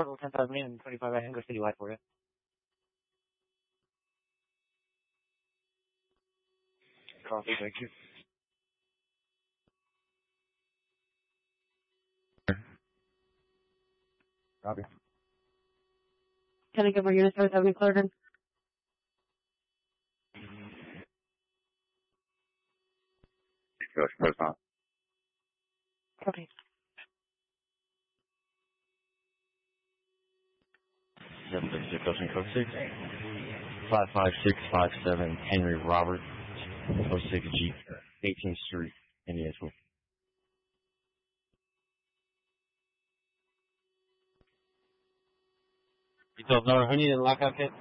Purple 10,000 and 25 at English Citywide for you. Coffee, thank you. Copy. Can I give our unit 770 cleared in? Post on. Copy. 736 Ocean Code 6. 55657 Henry Robert, 06G, 18th Street, Indiana School. Details number, who needed a lockout kit?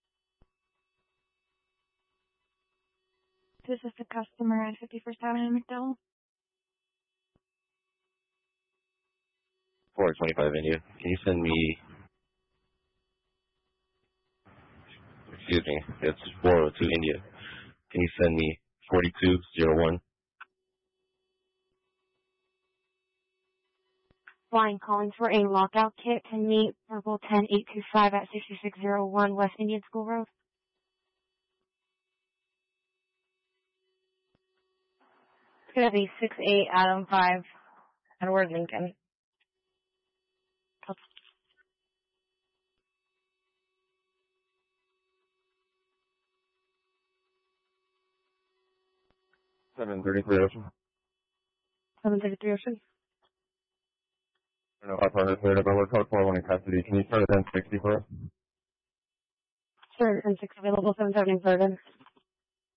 This is the customer at 51st Avenue, McDowell. 425 India. Can you send me... Excuse me, it's 402 India. Can you send me 4201? Flying calling for a lockout kit to meet Purple 10825 at 6601 West Indian School Road. It's going to be 68 Adam 5 Edward Lincoln. Seven 33 Ocean. 733 Ocean. I don't know if I've cleared up. I work code 41 in custody. Can you start at 1060 for us? Sure, and 6 available, 770 cleared in.